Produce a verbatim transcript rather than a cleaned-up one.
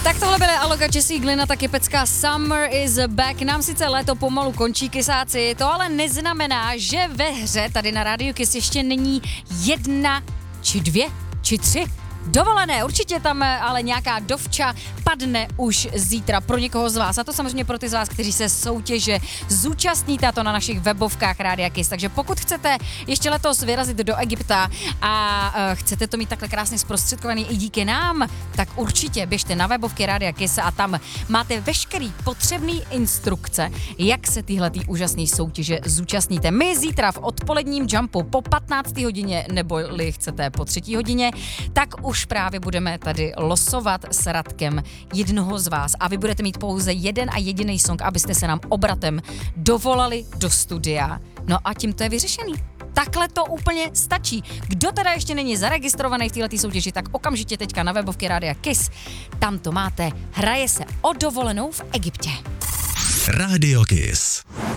Tak tohle byly Alok a Jessie Glynn a taky pecka Summer is back. Nám sice léto pomalu končí, kysáci, to ale neznamená, že ve hře tady na Rádiu Kiss ještě není jedna, či dvě, či tři dovolené. Určitě tam ale nějaká dovča padne už zítra pro někoho z vás. A to samozřejmě pro ty z vás, kteří se soutěže zúčastníte, a to na našich webovkách Rádia Kiss. Takže pokud chcete ještě letos vyrazit do Egypta a uh, chcete to mít takhle krásně zprostředkovaný i díky nám, tak určitě běžte na webovky Rádia Kiss a tam máte veškerý potřebný instrukce, jak se tyhletý úžasný soutěže zúčastníte. My zítra v odpoledním jumpu po patnácté hodině, nebo-li chcete po třetí hodině, tak už právě budeme tady losovat s Radkem jednoho z vás a vy budete mít pouze jeden a jediný song, abyste se nám obratem dovolali do studia. No a tím to je vyřešený. Takhle to úplně stačí. Kdo teda ještě není zaregistrovaný v této soutěži, tak okamžitě teďka na webovky Rádia Kiss. Tam to máte. Hraje se o dovolenou v Egyptě. Rádio Kiss.